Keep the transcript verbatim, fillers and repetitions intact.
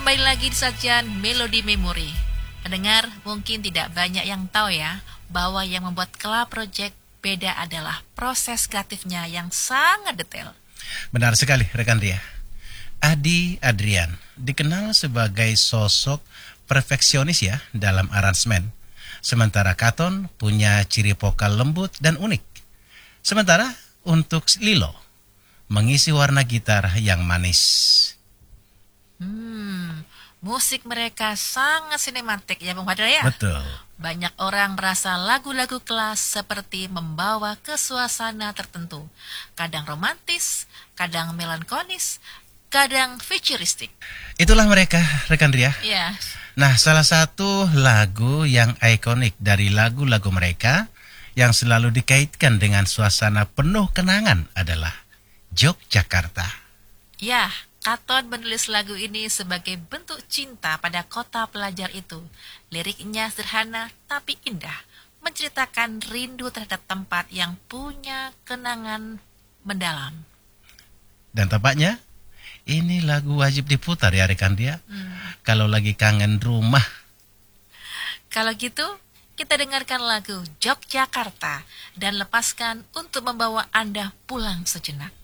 kembali lagi di sajian Melodi Memori. Pendengar mungkin tidak banyak yang tahu ya, bahwa yang membuat Kala Project beda adalah proses kreatifnya yang sangat detail. Benar sekali rekan Ria. Adi Adrian dikenal sebagai sosok perfeksionis ya dalam aransemen. Sementara Katon punya ciri vokal lembut dan unik. Sementara untuk Lilo mengisi warna gitar yang manis. Hmm, musik mereka sangat sinematik ya Bung Fadil ya. Betul. Banyak orang merasa lagu-lagu kelas seperti membawa ke suasana tertentu. Kadang romantis, kadang melankolis, kadang futuristik. Itulah mereka rekan Ria. Ya. Nah, salah satu lagu yang ikonik dari lagu-lagu mereka yang selalu dikaitkan dengan suasana penuh kenangan adalah Yogyakarta. Ya, Katon menulis lagu ini sebagai bentuk cinta pada kota pelajar itu. Liriknya sederhana tapi indah, menceritakan rindu terhadap tempat yang punya kenangan mendalam. Dan tampaknya ini lagu wajib diputar ya rekan dia. Hmm. Kalau lagi kangen rumah. Kalau gitu, kita dengarkan lagu Yogyakarta dan lepaskan untuk membawa Anda pulang sejenak.